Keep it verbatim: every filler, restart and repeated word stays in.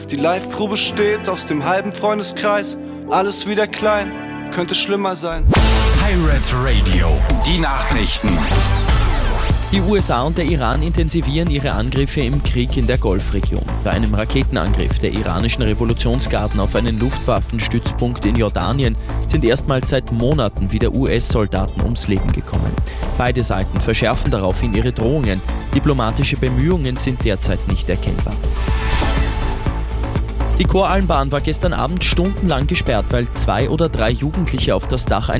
Die Live-Probe steht aus dem halben Freundeskreis. Alles wieder klein, könnte schlimmer sein. Pirate Radio, die Nachrichten. Die U S A und der Iran intensivieren ihre Angriffe im Krieg in der Golfregion. Bei einem Raketenangriff der iranischen Revolutionsgarden auf einen Luftwaffenstützpunkt in Jordanien sind erstmals seit Monaten wieder U S-Soldaten ums Leben gekommen. Beide Seiten verschärfen daraufhin ihre Drohungen. Diplomatische Bemühungen sind derzeit nicht erkennbar. Die Koralmbahn war gestern Abend stundenlang gesperrt, weil zwei oder drei Jugendliche auf das Dach